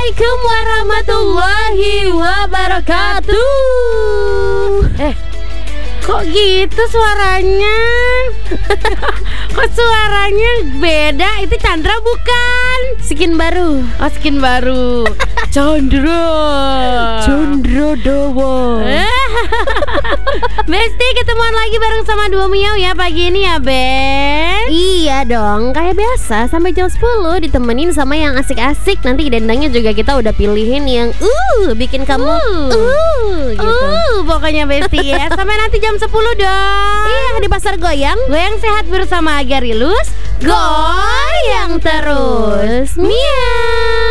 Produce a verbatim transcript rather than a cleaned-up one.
Assalamualaikum warahmatullahi wabarakatuh. Eh, kok gitu suaranya? Kok suaranya beda? Itu Chandra bukan? Skin baru. Oh, skin baru. Chandra. Chandra Dowo. Besti, ketemuan lagi bareng sama Dua Miau ya pagi ini ya, Bes. Iya dong, kayak biasa sampai jam sepuluh ditemenin sama yang asik-asik. Nanti dendangnya juga kita udah pilihin yang uh bikin kamu uh, uh gitu. Uh, pokoknya Besti ya. Sampai nanti jam sepuluh dong. Iya, di pasar goyang. Goyang sehat bersama Agarilus. Goyang terus. Miau.